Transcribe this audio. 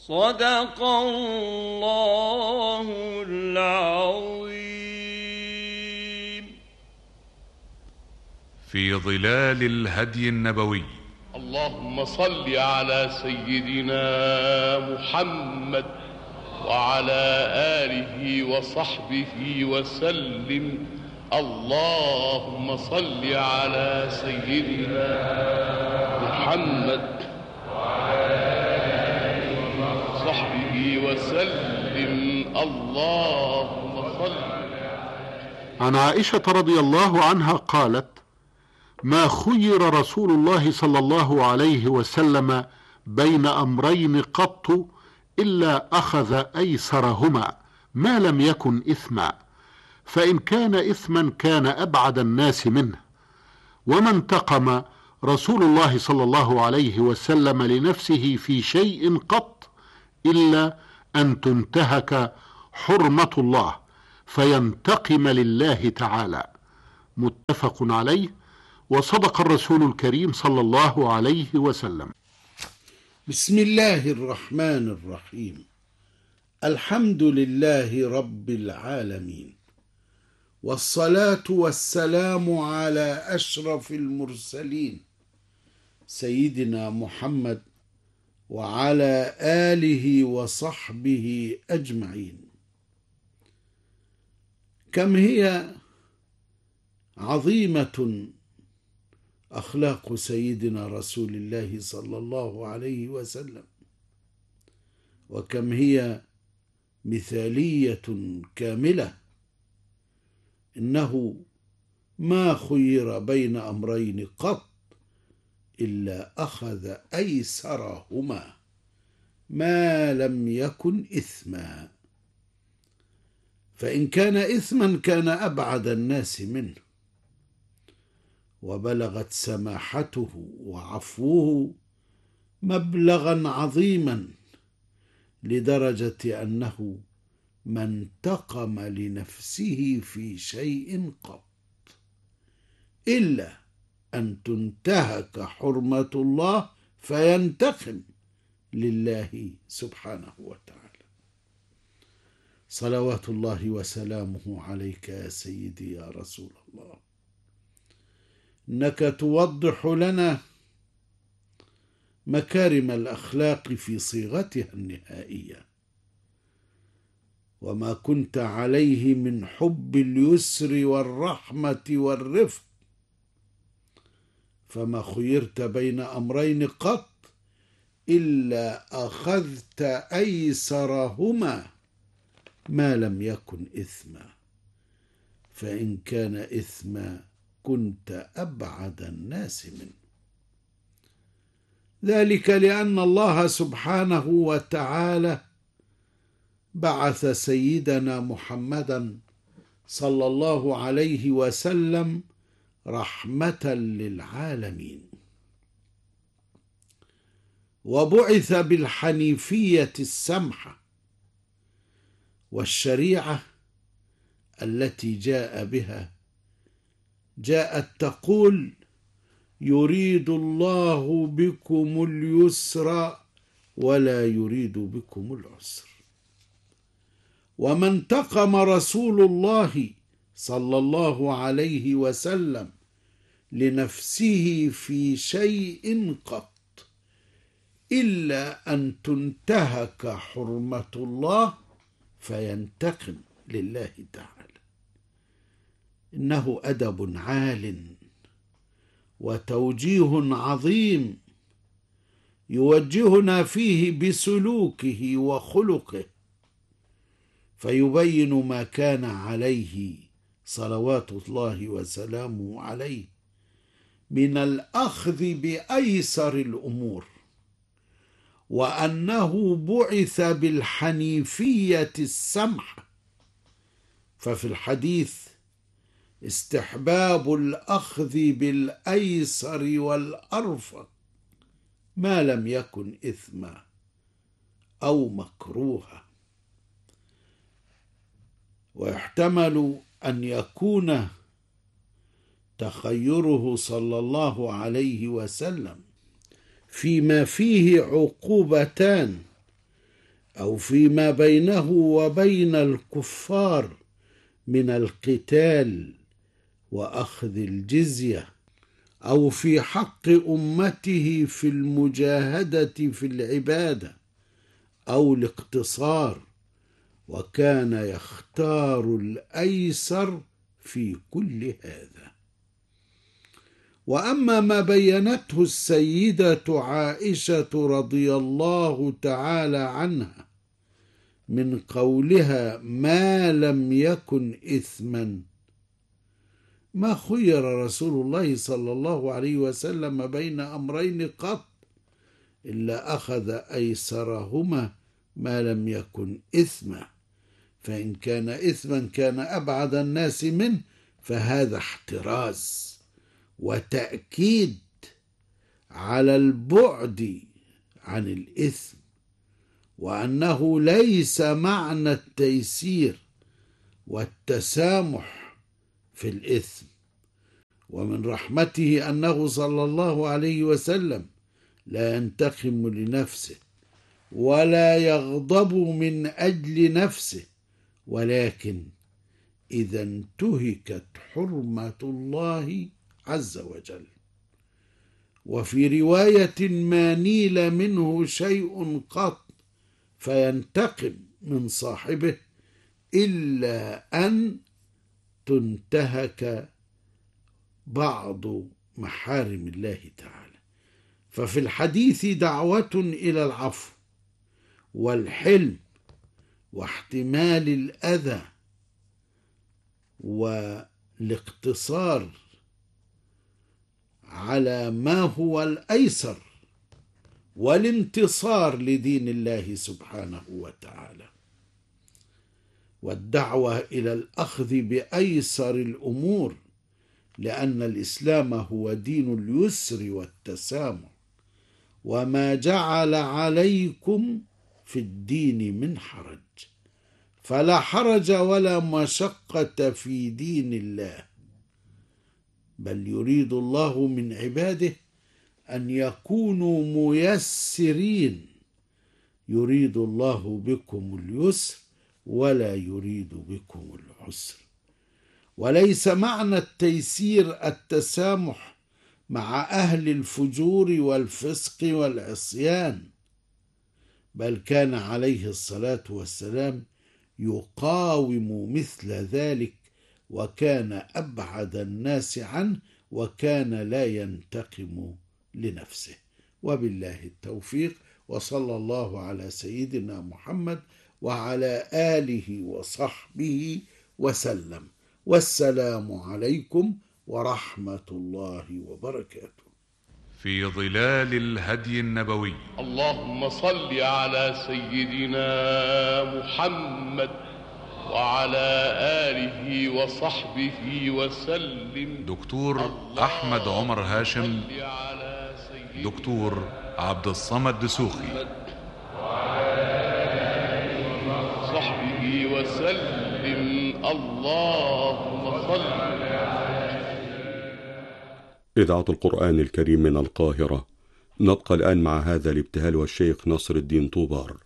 صدق الله العظيم. في ظلال الهدي النبوي. اللهم صل على سيدنا محمد وعلى آله وصحبه وسلم. اللهم صل على سيدنا محمد وعلى آله وصحبه وسلم. اللهم صل. عن عائشة رضي الله عنها قالت: ما خير رسول الله صلى الله عليه وسلم بين أمرين قط إلا أخذ أيسرهما ما لم يكن إثما، فإن كان إثما كان أبعد الناس منه. وما انتقم رسول الله صلى الله عليه وسلم لنفسه في شيء قط إلا أن تنتهك حرمة الله فينتقم لله تعالى. متفق عليه. وصدق الرسول الكريم صلى الله عليه وسلم. بسم الله الرحمن الرحيم. الحمد لله رب العالمين، والصلاة والسلام على أشرف المرسلين سيدنا محمد وعلى آله وصحبه أجمعين. كم هي عظيمة أخلاق سيدنا رسول الله صلى الله عليه وسلم، وكم هي مثالية كاملة. إنه ما خير بين أمرين قط إلا أخذ أيسرهما ما لم يكن إثما، فإن كان إثما كان أبعد الناس منه، وبلغت سماحته وعفوه مبلغا عظيما لدرجة أنه ما انتقم لنفسه في شيء قط إلا أن تنتهك حرمة الله فينتقم لله سبحانه وتعالى. صلوات الله وسلامه عليك يا سيدي يا رسول الله، إنك توضح لنا مكارم الأخلاق في صيغتها النهائية، وما كنت عليه من حب اليسر والرحمة والرفق، فما خيرت بين أمرين قط إلا أخذت أيسرهما ما لم يكن إثما، فإن كان إثما كنت أبعد الناس منه. ذلك لأن الله سبحانه وتعالى بعث سيدنا محمدا صلى الله عليه وسلم رحمة للعالمين، وبعث بالحنيفية السمحة، والشريعة التي جاء بها جاءت تقول: يريد الله بكم اليسر ولا يريد بكم العسر. وما انتقم رسول الله صلى الله عليه وسلم لنفسه في شيء قط إلا أن تنتهك حرمة الله فينتقم لله تعالى. إنه أدب عال وتوجيه عظيم يوجهنا فيه بسلوكه وخلقه، فيبين ما كان عليه صلوات الله وسلامه عليه من الأخذ بأيسر الأمور، وأنه بعث بالحنيفية السمحة. ففي الحديث استحباب الأخذ بالأيسر والأرفق ما لم يكن إثما أو مكروها. ويحتمل أن يكون تخيره صلى الله عليه وسلم فيما فيه عقوبتان أو فيما بينه وبين الكفار من القتال وأخذ الجزية، أو في حق أمته في المجاهدة في العبادة أو الاقتصار، وكان يختار الأيسر في كل هذا. وأما ما بينته السيدة عائشة رضي الله تعالى عنها من قولها ما لم يكن إثما، ما خير رسول الله صلى الله عليه وسلم بين أمرين قط إلا أخذ أيسرهما ما لم يكن إثما، فإن كان إثما كان أبعد الناس منه، فهذا احتراز وتأكيد على البعد عن الإثم، وأنه ليس معنى التيسير والتسامح في الإثم. ومن رحمته أنه صلى الله عليه وسلم لا ينتقم لنفسه ولا يغضب من أجل نفسه، ولكن إذا انتهكت حرمة الله عز وجل، وفي رواية ما نيل منه شيء قط فينتقم من صاحبه إلا أن تنتهك بعض محارم الله تعالى. ففي الحديث دعوة إلى العفو والحلم واحتمال الأذى والاقتصار على ما هو الأيسر والانتصار لدين الله سبحانه وتعالى، والدعوة إلى الأخذ بأيسر الأمور، لأن الإسلام هو دين اليسر والتسامح، وما جعل عليكم في الدين من حرج، فلا حرج ولا مشقة في دين الله، بل يريد الله من عباده أن يكونوا ميسرين، يريد الله بكم اليسر ولا يريد بكم العسر. وليس معنى التيسير التسامح مع أهل الفجور والفسق والعصيان، بل كان عليه الصلاة والسلام يقاوم مثل ذلك، وكان أبعد الناس عنه، وكان لا ينتقم لنفسه. وبالله التوفيق، وصلى الله على سيدنا محمد وعلى آله وصحبه وسلم، والسلام عليكم ورحمة الله وبركاته. في ظلال الهدي النبوي. اللهم صل على سيدنا محمد وعلى آله وصحبه وسلم. دكتور أحمد عمر هاشم، دكتور عبد الصمد دسوخي، صحبه وسلم. اللهم صل. إذاعة القرآن الكريم من القاهرة. نبقى الآن مع هذا الابتهال والشيخ نصر الدين طوبار.